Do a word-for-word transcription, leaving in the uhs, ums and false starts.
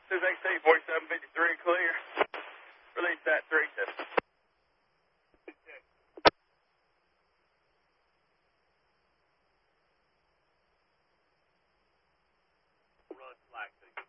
This is X T forty-seven fifty-three clear. Release that three seven. Run flag.